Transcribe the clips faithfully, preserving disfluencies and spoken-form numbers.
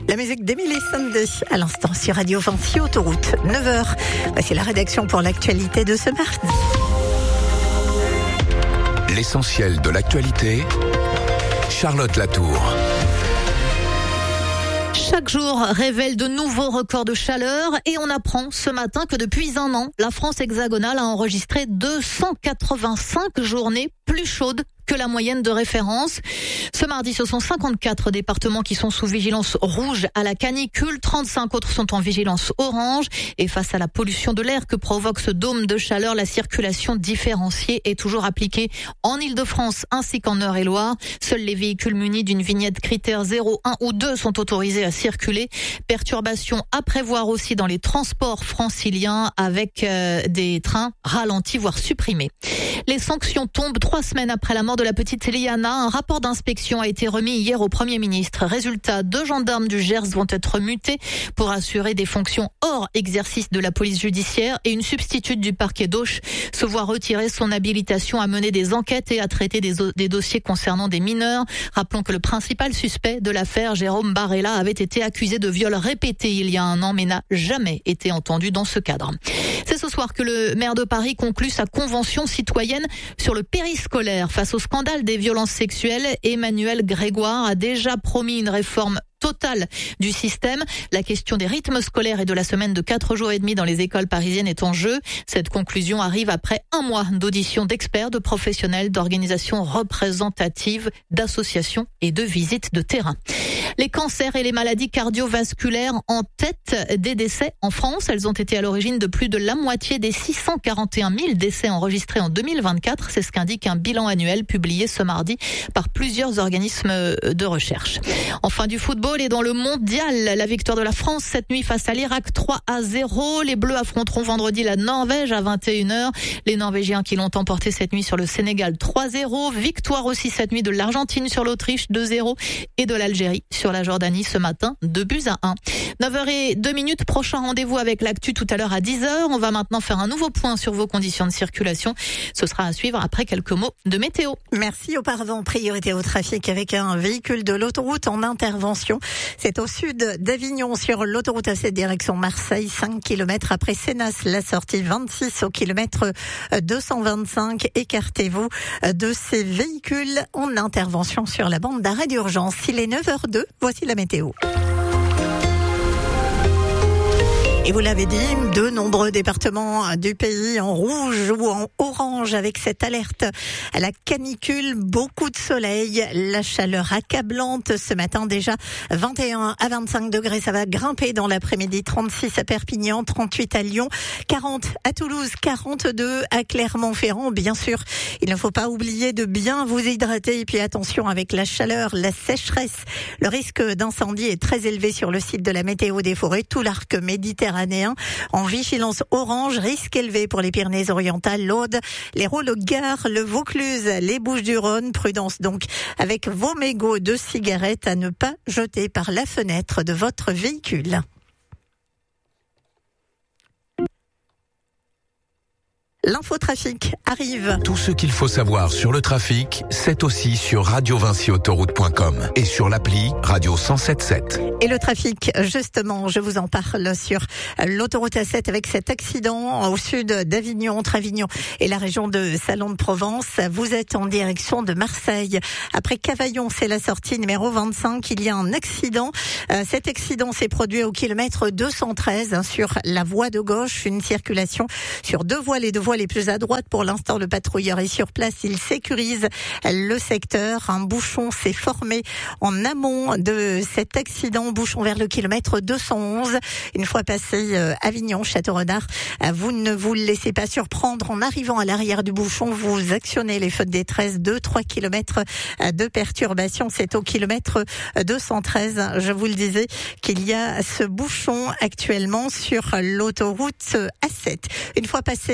La musique d'Émilie Sandé à l'instant sur Radio Vinci Autoroute, neuf heures. Voici la rédaction pour l'actualité de ce mardi. L'essentiel de l'actualité, Charlotte Latour. Chaque jour révèle de nouveaux records de chaleur et on apprend ce matin que depuis un an, la France hexagonale a enregistré deux cent quatre-vingt-cinq journées plus chaudes que la moyenne de référence. Ce mardi, ce sont cinquante-quatre départements qui sont sous vigilance rouge à la canicule. trente-cinq autres sont en vigilance orange. Et face à la pollution de l'air que provoque ce dôme de chaleur, la circulation différenciée est toujours appliquée en Île-de-France ainsi qu'en Eure-et-Loire. Seuls les véhicules munis d'une vignette critère zéro, un ou deux sont autorisés à circuler. Perturbations à prévoir aussi dans les transports franciliens avec euh, des trains ralentis voire supprimés. Les sanctions tombent trois semaines après la mort de la petite Liana. Un rapport d'inspection a été remis hier au Premier ministre. Résultat, deux gendarmes du Gers vont être mutés pour assurer des fonctions hors exercice de la police judiciaire et une substitute du parquet d'Auch se voit retirer son habilitation à mener des enquêtes et à traiter des, des dossiers concernant des mineurs. Rappelons que le principal suspect de l'affaire, Jérôme Barella, avait été accusé de viol répété il y a un an mais n'a jamais été entendu dans ce cadre. C'est ce soir que le maire de Paris conclut sa convention citoyenne sur le périscolaire. Face au scandale des violences sexuelles, Emmanuel Grégoire a déjà promis une réforme totale du système. La question des rythmes scolaires et de la semaine de quatre jours et demi dans les écoles parisiennes est en jeu. Cette conclusion arrive après un mois d'auditions d'experts, de professionnels, d'organisations représentatives, d'associations et de visites de terrain. Les cancers et les maladies cardiovasculaires en tête des décès en France. Elles ont été à l'origine de plus de la moitié des six cent quarante et un mille décès enregistrés en deux mille vingt-quatre. C'est ce qu'indique un bilan annuel publié ce mardi par plusieurs organismes de recherche. Enfin, du football et dans le mondial, la victoire de la France cette nuit face à l'Irak trois à zéro. Les Bleus affronteront vendredi la Norvège à vingt et une heures. Les Norvégiens qui l'ont emporté cette nuit sur le Sénégal trois à zéro. Victoire aussi cette nuit de l'Argentine sur l'Autriche deux à zéro et de l'Algérie sur la Jordanie ce matin deux buts à un. neuf heures zéro deux minutes, prochain rendez-vous avec l'actu tout à l'heure à dix heures. On va maintenant faire un nouveau point sur vos conditions de circulation. Ce sera à suivre après quelques mots de météo. Merci. Auparavant, priorité au trafic avec un véhicule de l'autoroute en intervention. C'est au sud d'Avignon sur l'autoroute A sept direction Marseille, cinq kilomètres après Sénas, la sortie vingt-six au kilomètre deux cent vingt-cinq. Écartez-vous de ces véhicules en intervention sur la bande d'arrêt d'urgence. Il est neuf heures deux, voici la météo. Et vous l'avez dit, de nombreux départements du pays en rouge ou en orange avec cette alerte à la canicule, beaucoup de soleil, la chaleur accablante ce matin déjà vingt et un à vingt-cinq degrés, ça va grimper dans l'après-midi, trente-six à Perpignan, trente-huit à Lyon, quarante à Toulouse, quarante-deux à Clermont-Ferrand. Bien sûr, il ne faut pas oublier de bien vous hydrater et puis attention avec la chaleur, la sécheresse. Le risque d'incendie est très élevé sur le site de la météo des forêts, tout l'arc méditerranéen en vigilance orange, risque élevé pour les Pyrénées-Orientales, l'Aude, les Rôles-Gard, le Vaucluse, les Bouches-du-Rhône. Prudence donc avec vos mégots de cigarettes à ne pas jeter par la fenêtre de votre véhicule. L'infotrafic arrive. Tout ce qu'il faut savoir sur le trafic, c'est aussi sur radio vinci autoroute point com et sur l'appli Radio cent sept sept. Et le trafic, justement, je vous en parle sur l'autoroute A sept avec cet accident au sud d'Avignon, entre Avignon et la région de Salon de Provence. Vous êtes en direction de Marseille. Après Cavaillon, c'est la sortie numéro vingt-cinq. Il y a un accident. Euh, cet accident s'est produit au kilomètre deux cent treize hein, sur la voie de gauche. Une circulation sur deux voies, les deux voies les plus à droite. Pour l'instant, le patrouilleur est sur place. Il sécurise le secteur. Un bouchon s'est formé en amont de cet accident. Bouchon vers le kilomètre deux cent onze. Une fois passé euh, Avignon, Château-Renard, euh, vous ne vous laissez pas surprendre. En arrivant à l'arrière du bouchon, vous actionnez les feux de détresse. deux à trois kilomètres de perturbation. C'est au kilomètre deux cent treize. Je vous le disais qu'il y a ce bouchon actuellement sur l'autoroute A sept. Une fois passé ce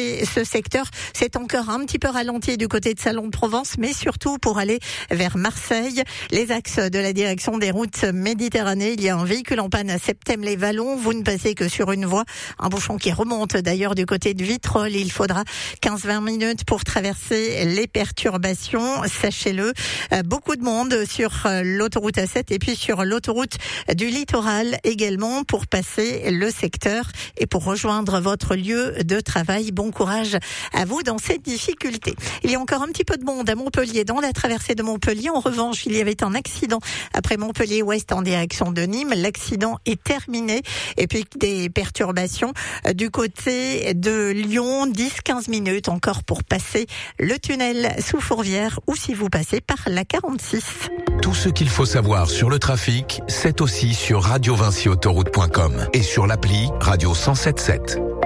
secteur. C'est encore un petit peu ralenti du côté de Salon de Provence, mais surtout pour aller vers Marseille. Les axes de la direction des routes Méditerranée, il y a un véhicule en panne à Septem-les-Vallons. Vous ne passez que sur une voie. Un bouchon qui remonte d'ailleurs du côté de Vitrolles. Il faudra quinze à vingt minutes pour traverser les perturbations. Sachez-le, beaucoup de monde sur l'autoroute A sept et puis sur l'autoroute du littoral également pour passer le secteur et pour rejoindre votre lieu de travail. Bon courage à vous dans cette difficulté. Il y a encore un petit peu de monde à Montpellier, dans la traversée de Montpellier. En revanche, il y avait un accident après Montpellier-Ouest en direction de Nîmes. L'accident est terminé. Et puis des perturbations du côté de Lyon. dix à quinze minutes encore pour passer le tunnel sous Fourvière ou si vous passez par la quarante-six. Tout ce qu'il faut savoir sur le trafic, c'est aussi sur radio vinci autoroute point com et sur l'appli Radio cent sept sept.